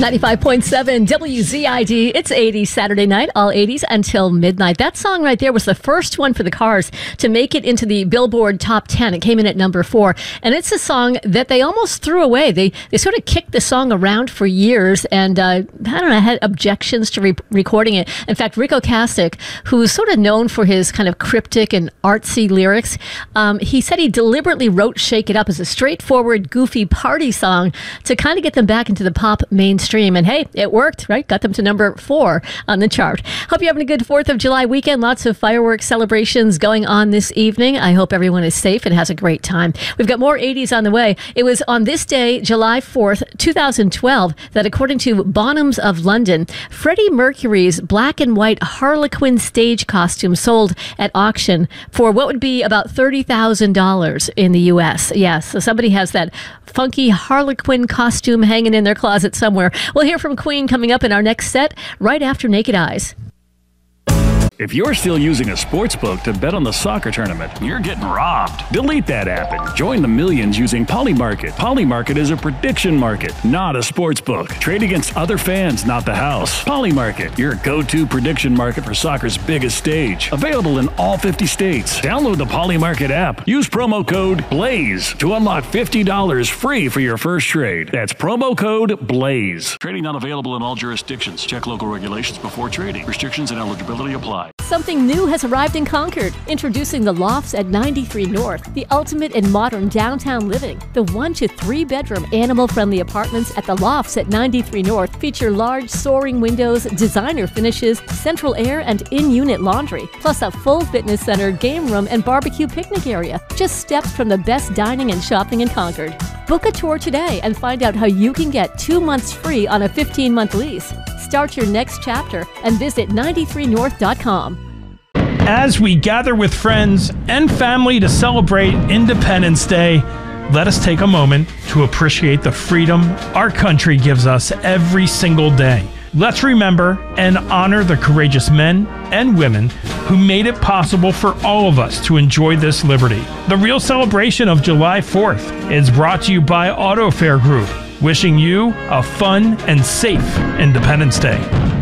95.7 WZID. It's 80s Saturday night, all 80s until midnight. That song right there was the first one for the Cars to make it into the Billboard Top 10. It came in at number 4. And it's a song that they almost threw away. They sort of kicked the song around for years and, I don't know, had objections to recording it. In fact, Rico Kasich, who's sort of known for his kind of cryptic and artsy lyrics, he said he deliberately wrote Shake It Up as a straightforward, goofy party song to kind of get them back into the pop mainstream. And hey, it worked, right? Got them to number 4 on the chart. Hope you're having a good 4th of July weekend. Lots of fireworks celebrations going on this evening. I hope everyone is safe and has a great time. We've got more 80s on the way. It was on this day, July 4th, 2012, that according to Bonhams of London, Freddie Mercury's black and white Harlequin stage costume sold at auction for what would be about $30,000 in the U.S. Yes, so somebody has that funky Harlequin costume hanging in their closet somewhere. We'll hear from Queen coming up in our next set right after Naked Eyes. If you're still using a sports book to bet on the soccer tournament, you're getting robbed. Delete that app and join the millions using Polymarket. Polymarket is a prediction market, not a sports book. Trade against other fans, not the house. Polymarket, your go-to prediction market for soccer's biggest stage. Available in all 50 states. Download the Polymarket app. Use promo code BLAZE to unlock $50 free for your first trade. That's promo code BLAZE. Trading not available in all jurisdictions. Check local regulations before trading. Restrictions and eligibility apply. Something new has arrived in Concord. Introducing the Lofts at 93 North, the ultimate in modern downtown living. The 1 to 3 bedroom animal-friendly apartments at the Lofts at 93 North feature large soaring windows, designer finishes, central air, and in-unit laundry, plus a full fitness center, game room, and barbecue picnic area. Just steps from the best dining and shopping in Concord. Book a tour today and find out how you can get 2 months free on a 15-month lease. Start your next chapter and visit 93north.com. As we gather with friends and family to celebrate Independence Day, let us take a moment to appreciate the freedom our country gives us every single day. Let's remember and honor the courageous men and women who made it possible for all of us to enjoy this liberty. The real celebration of July 4th is brought to you by Auto Fair Group, wishing you a fun and safe Independence Day.